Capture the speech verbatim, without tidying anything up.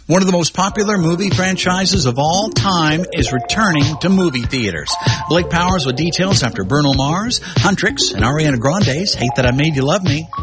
One of the most popular movie franchises of all time is returning to movie theaters. Blake Powers with details after Bruno Mars, Huntrix, and Ariana Grande's Hate That I Made You Love Me.